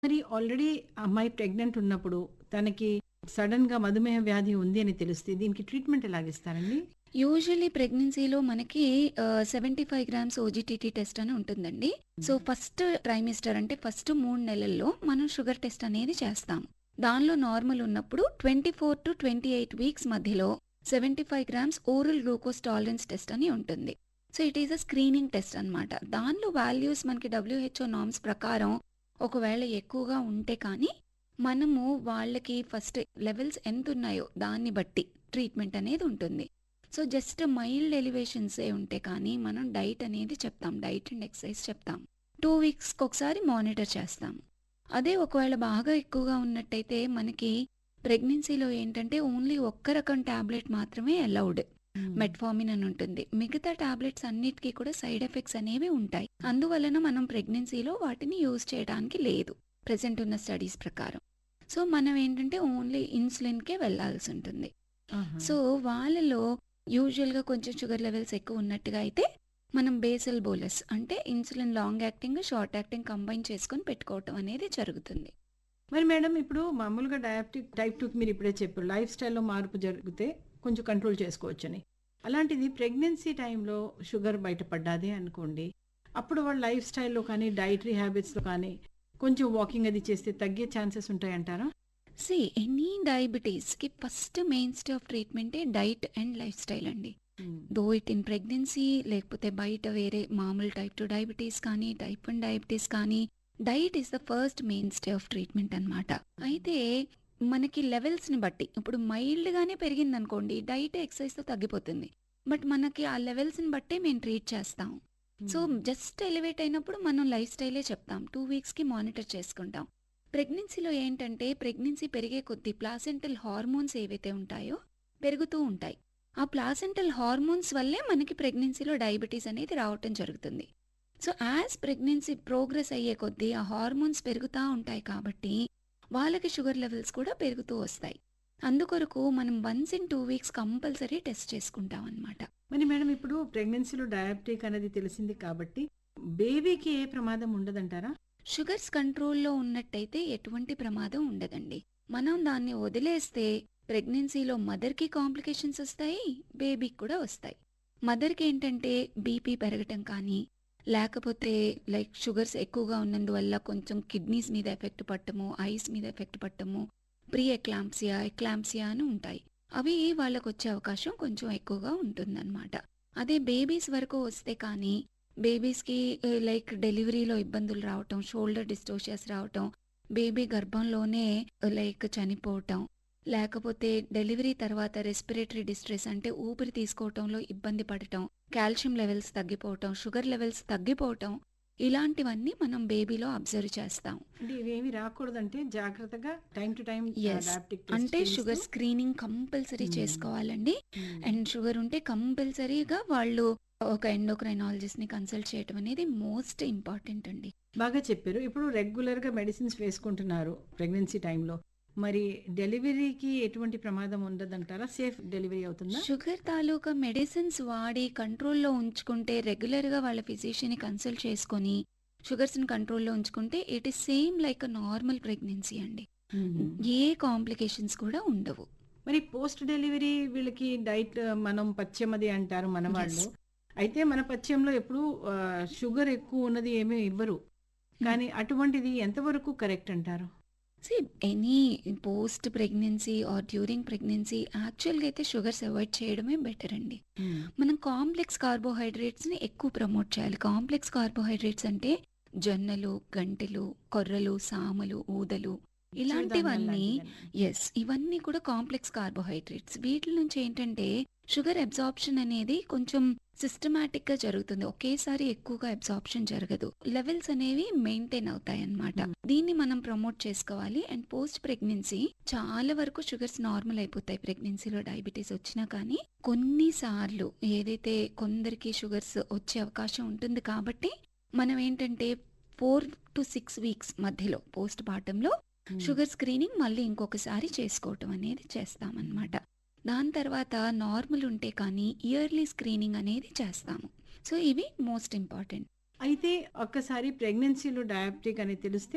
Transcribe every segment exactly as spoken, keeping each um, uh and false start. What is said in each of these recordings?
మరి ఆల్రెడీ అమ్మాయి ప్రెగ్నెంట్ ఉన్నప్పుడు తనకి సడన్‌గా మధుమేహ వ్యాధి ఉంది అని తెలిస్తే దీనికి ట్రీట్మెంట్ ఎలాగిస్తారండి? యూజువల్లీ ప్రెగ్నెన్సీలో మనకి ఆహ్, డెబ్బై ఐదు గ్రామ్స్ ఓజీటీటీ టెస్ట్ అని ఉంటుందండి. సో, హ్మ్. ఫస్ట్ ట్రైమిస్టర్ అంటే ఫస్ట్ మూడు నెలల్లో మనం షుగర్ టెస్ట్ అనేది చేస్తాం. దానిలో నార్మల్ ఉన్నప్పుడు ఇరవై నాలుగు టు ఇరవై ఎనిమిది వీక్స్ మధ్యలో డెబ్బై ఐదు grams oral glucose tolerance test అని ఉంటుంది. So, it is a screening test అన్నమాట. దానిలో వాల్యూస్ మనకి డబ్ల్యూహెచ్ఓ నార్మ్స్ ప్రకారం ఒకవేళ ఎక్కువగా ఉంటే కానీ, మనము వాళ్ళకి ఫస్ట్ లెవెల్స్ ఎంతున్నాయో దాన్ని బట్టి ట్రీట్మెంట్ అనేది ఉంటుంది. సో, జస్ట్ మైల్డ్ ఎలివేషన్సే ఉంటే కానీ మనం డైట్ అనేది చెప్తాం. డైట్ అండ్ ఎక్సర్సైజ్ చెప్తాం. రెండు వీక్స్‌కి ఒకసారి మానిటర్ చేస్తాం. అదే ఒకవేళ బాగా ఎక్కువగా ఉన్నట్టయితే మనకి ప్రెగ్నెన్సీలో ఏంటంటే ఓన్లీ ఒక్క రకం టాబ్లెట్ మాత్రమే అలౌడ్. హ్మ్. మెట్ఫార్మిన్ అని ఉంటుంది. మిగతా టాబ్లెట్స్ అన్నిటికీ కూడా సైడ్ ఎఫెక్ట్స్ అనేవి ఉంటాయి. అందువలన మనం ప్రెగ్నెన్సీలో వాటిని యూజ్ చేయడానికి లేదు. ప్రెజెంట్ ఉన్న స్టడీస్ ప్రకారం. సో, మనం ఏంటంటే ఓన్లీ ఇన్సులిన్‌కే వెళ్ళాల్సి ఉంటుంది. ఆహా! సో, వాళ్ళలో యూజువల్‌గా కొంచెం షుగర్ లెవెల్స్ ఎక్కువ ఉన్నట్టుగా అయితే మనం బేసల్ బోలస్ అంటే insulin long acting, short acting combine చేసుకొని పెట్టుకోవటం అనేది జరుగుతుంది. మరి మేడం ఇప్పుడు మామూలుగా డయాబెటిక్ టైప్ టూకి మీరు ఇప్పుడే చెప్పారు. లైఫ్ స్టైల్‌లో మార్పు జరిగితే కొంచెం కంట్రోల్ చేసుకోవచ్చని. అలాంటిది ప్రెగ్నెన్సీ టైంలో షుగర్ బయటపడ్డాది అనుకోండి. అప్పుడు వాళ్ళ లైఫ్ స్టైల్‌లో కానీ, డైటరీ హ్యాబిట్స్‌లో కానీ కొంచెం వాకింగ్ అది చేస్తే తగ్గే chances ఉంటాయంటారా? See any డయాబెటీస్‌కి first main stay of ట్రీట్మెంటే diet and life style అండి. హ్మ్. దో ఇట్ ఇన్ ప్రెగ్నెన్సీ లేకపోతే బయట వేరే మామూలు టైప్ టూ డయాబెటీస్ కానీ, టైప్ వన్ డయాబెటీస్ కానీ, diet is the first main stay of treatment అన్నమాట. అయితే మనకి లెవెల్స్‌ని బట్టి ఇప్పుడు మైల్డ్‌గానే పెరిగిందనుకోండి డైట్, ఎక్సర్సైజ్‌తో తగ్గిపోతుంది. బట్ మనకి ఆ లెవెల్స్‌ని బట్టే మేము ట్రీట్ చేస్తాం. సో, హ్మ్. జస్ట్ ఎలివేట్ అయినప్పుడు మనం లైఫ్ స్టైలే చెప్తాం. రెండు వీక్స్‌కి మానిటర్ చేసుకుంటాం. ప్రెగ్నెన్సీలో ఏంటంటే ప్రెగ్నెన్సీ పెరిగే కొద్దీ ప్లాసెంటల్ హార్మోన్స్ ఏవైతే ఉంటాయో పెరుగుతూ ఉంటాయి. ఆ ప్లాసెంటల్ హార్మోన్స్ వల్లే మనకి ప్రెగ్నెన్సీలో డయాబెటీస్ అనేది రావటం జరుగుతుంది. సో, యాజ్ ప్రెగ్నెన్సీ ప్రోగ్రెస్ అయ్యే కొద్దీ ఆ హార్మోన్స్ పెరుగుతా ఉంటాయి కాబట్టి వాళ్ళకి షుగర్ లెవెల్స్ కూడా పెరుగుతూ వస్తాయి. అందుకొరకు మనం వన్స్ ఇన్ రెండు వీక్స్ కంపల్సరీ టెస్ట్ చేసుకుంటాం అన్నమాట. మరి మేడం ఇప్పుడు ప్రెగ్నెన్సీలో డయాబెటిక్ అనేది తెలిసింది కాబట్టి బేబీకి ఏ ప్రమాదం ఉండదంటారా? షుగర్స్ కంట్రోల్‌లో ఉన్నట్టయితే ఎటువంటి ప్రమాదం ఉండదండి. మనం దాన్ని వదిలేస్తే ప్రెగ్నెన్సీలో మదర్‌కి కాంప్లికేషన్స్ వస్తాయి, బేబీకి కూడా వస్తాయి. మదర్‌కి ఏంటంటే బీపీ పెరగటం కానీ, లేకపోతే లైక్ షుగర్స్ ఎక్కువగా ఉన్నందువల్ల కొంచెం కిడ్నీస్ మీద ఎఫెక్ట్ పడటము, ఐస్ మీద ఎఫెక్ట్ పడటము, ప్రీ ఎక్లాంప్సియా, ఎక్లాంప్సియా అని ఉంటాయి. అవి వాళ్ళకొచ్చే అవకాశం కొంచెం ఎక్కువగా ఉంటుందన్నమాట. అదే బేబీస్ వరకు వస్తే కానీ బేబీస్‌కి ఆహ్, లైక్ డెలివరీలో ఇబ్బందులు రావటం, షోల్డర్ డిస్టోషియాస్ రావటం, బేబీ గర్భంలోనే లైక్ చనిపోవటం, లేకపోతే డెలివరీ తర్వాత రెస్పిరేటరీ డిస్ట్రెస్ అంటే ఊపిరి తీసుకోవటంలో ఇబ్బంది పడటం, కాల్షియం లెవెల్స్ తగ్గిపోవటం, షుగర్ లెవెల్స్ తగ్గిపోవటం, ఇలాంటివన్నీ మనం బేబీలో అబ్జర్వ్ చేస్తాం. అంటే ఇవేమి రాకూడదంటే జాగ్రత్తగా టైమ్ టు టైమ్ ఆహ్, యెస్. డయాబెటిక్ టెస్ట్ అంటే చేయిస్తూ షుగర్ స్క్రీనింగ్ కంపల్సరీ హ్మ్. చేసుకోవాలండి. హ్మ్. అండ్ షుగర్ ఉంటే కంపల్సరీగా వాళ్ళు ఒక ఎండోక్రైనాలజిస్ట్‌ని కన్సల్ట్ చేయటం అనేది మోస్ట్ ఇంపార్టెంట్ అండి. బాగా చెప్పారు. ఇప్పుడు రెగ్యులర్‌గా మెడిసిన్స్ వేసుకుంటున్నారు ప్రెగ్నెన్సీ టైంలో. మరి డెలివరీకి ఎటువంటి ప్రమాదం ఉండదంటారా? సేఫ్ డెలివరీ అవుతుందా? షుగర్ తాలూకా మెడిసిన్స్ వాడి కంట్రోల్‌లో ఉంచుకుంటే రెగ్యులర్‌గా వాళ్ళ ఫిజిషియన్‌ని కన్సల్ట్ చేసుకొని షుగర్స్‌ని కంట్రోల్‌లో ఉంచుకుంటే it is same like a normal pregnancy అండి. హుహు. ఏ కాంప్లికేషన్స్ కూడా ఉండవు. మరి పోస్ట్ డెలివరీ వీళ్ళకి డైట్ మనం పథ్యమది అంటారు మనవాళ్ళు. యెస్. అయితే మన పథ్యంలో ఎప్పుడూ ఆహ్, షుగర్ ఎక్కువ ఉన్నది ఏమీ ఇవ్వరు. హ్మ్. కానీ అటువంటిది ఎంతవరకు కరెక్ట్ అంటారు? See any post pregnancy are during pregnancy యాక్చువల్‌గా అయితే షుగర్స్ అవాయిడ్ చేయడమే బెటర్ అండి. హ్మ్. మనం కాంప్లెక్స్ కార్బోహైడ్రేట్స్‌ని ఎక్కువ ప్రమోట్ చేయాలి. కాంప్లెక్స్ కార్బోహైడ్రేట్స్ అంటే జొన్నలు, గంటెలు, కొర్రలు, సామలు, ఊదలు చిరుధాన్యాలు ఇలాంటివన్నీ లాంటివన్నీ. యెస్. ఇవన్నీ కూడా కాంప్లెక్స్ కార్బోహైడ్రేట్స్. వీటిల నుంచి ఏంటంటే షుగర్ అబ్సార్ప్షన్ అనేది కొంచెం సిస్టమాటిక్‌గా జరుగుతుంది. ఒకేసారి ఎక్కువగా అబ్సార్ప్షన్ జరగదు. లెవెల్స్ అనేవి మెయింటైన్ అవుతాయన్నమాట. హ్మ్. దీన్ని మనం ప్రమోట్ చేసుకోవాలి. అండ్ పోస్ట్ ప్రెగ్నెన్సీ చాలా వరకు షుగర్స్ నార్మల్ అయిపోతాయి. ప్రెగ్నెన్సీలో డయాబెటీస్ వచ్చినా కానీ కొన్ని సార్లు ఏదైతే కొందరికి షుగర్స్ వచ్చే అవకాశం ఉంటుంది కాబట్టి మనం ఏంటంటే నాలుగు ఆరు వీక్స్ మధ్యలో పోస్ట్ పార్టంలో హ్మ్. షుగర్ స్క్రీనింగ్ మళ్ళీ ఇంకొకసారి చేసుకోవటం అనేది చేస్తామన్నమాట. దాని తర్వాత నార్మల్ ఉంటే కానీ ఇయర్లీ స్క్రీనింగ్ అనేది చేస్తాము. సో, ఇవి మోస్ట్ ఇంపార్టెంట్. అయితే ఒక్కసారి ప్రెగ్నెన్సీలో డయాబెటిక్ అని తెలిస్తే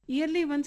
ఇయర్లీ వన్స్